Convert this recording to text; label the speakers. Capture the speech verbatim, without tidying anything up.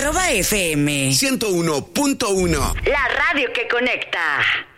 Speaker 1: arroba F M.
Speaker 2: ciento uno punto uno.
Speaker 1: La radio que conecta.